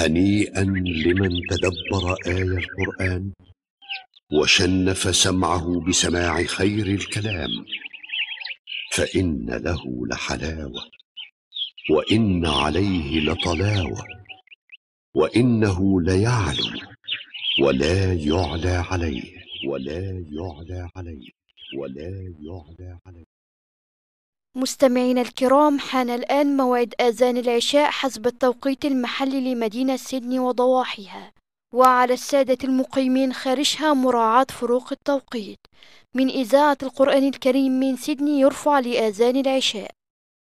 هنيئا لمن تدبر آي القرآن وشنف سمعه بسماع خير الكلام، فإن له لحلاوة وإن عليه لطلاوة، وإنه ليعلو ولا يعلى عليه مستمعينا الكرام، حان الآن موعد آذان العشاء حسب التوقيت المحلي لمدينة سيدني وضواحيها، وعلى السادة المقيمين خارجها مراعاة فروق التوقيت. من إذاعة القرآن الكريم من سيدني يرفع لآذان العشاء.